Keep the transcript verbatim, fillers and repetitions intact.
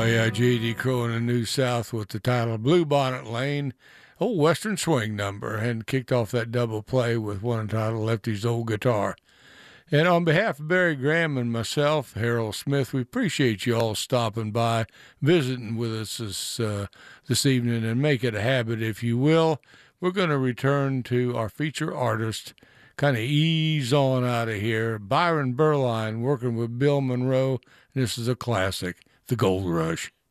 Oh, yeah, J D. Crowe in the New South with the title Blue Bonnet Lane, old Western swing number, and kicked off that double play with one entitled Lefty's Old Guitar. And on behalf of Barry Graham and myself, Harold Smith, we appreciate you all stopping by, visiting with us this, uh, this evening, and make it a habit, if you will. We're going to return to our feature artist, kind of ease on out of here. Byron Berline working with Bill Monroe. This is a classic, The Gold Rush.